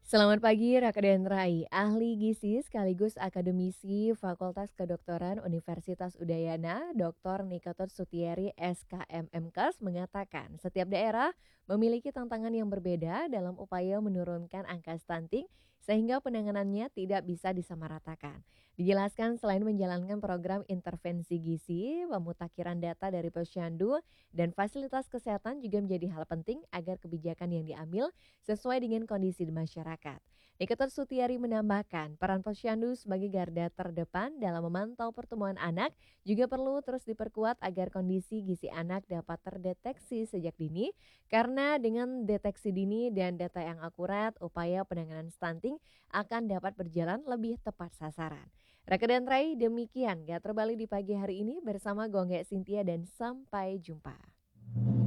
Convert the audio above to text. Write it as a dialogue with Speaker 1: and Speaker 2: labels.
Speaker 1: Selamat pagi, Raka dan Rai. Ahli gizi sekaligus akademisi Fakultas Kedokteran Universitas Udayana, Dr. Nikotot Sutieri SKMMKes mengatakan setiap daerah memiliki tantangan yang berbeda dalam upaya menurunkan angka stunting sehingga penanganannya tidak bisa disamaratakan. Dijelaskan selain menjalankan program intervensi gizi, pemutakhiran data dari posyandu dan fasilitas kesehatan juga menjadi hal penting agar kebijakan yang diambil sesuai dengan kondisi di masyarakat. Nikotot Sutiari menambahkan, peran posyandu sebagai garda terdepan dalam memantau pertumbuhan anak juga perlu terus diperkuat agar kondisi gizi anak dapat terdeteksi sejak dini, karena dengan deteksi dini dan data yang akurat, upaya penanganan stunting akan dapat berjalan lebih tepat sasaran. Raka dan Rai, demikian Gak Terbalik di pagi hari ini bersama Gongge Sintia dan sampai jumpa.